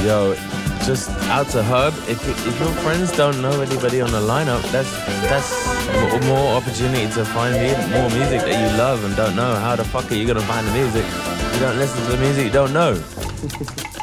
Yo, just out to Herb. If your friends don't know anybody on the lineup, that's more opportunity to find more music that you love and don't know. How the fuck are you gonna find the music? You don't listen to the music you don't know.